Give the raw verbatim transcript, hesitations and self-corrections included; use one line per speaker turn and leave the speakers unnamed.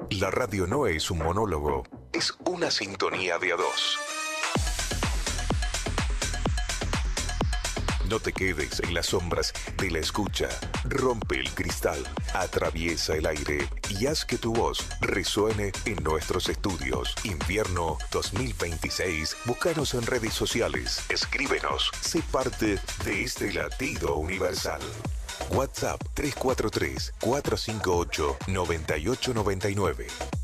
La radio no es un monólogo, es una sintonía de a dos. No te quedes en las sombras de la escucha. Rompe el cristal, atraviesa el aire y haz que tu voz resuene en nuestros estudios. Invierno dos mil veintiséis. Búscanos en redes sociales. Escríbenos. Sé parte de este latido universal. WhatsApp tres cuatro tres, cuatro cinco ocho, nueve ocho nueve nueve.